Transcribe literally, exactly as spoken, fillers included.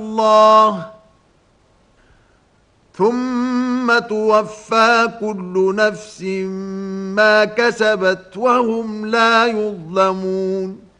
الله ثم توفى كل نفس ما كسبت وهم لا يظلمون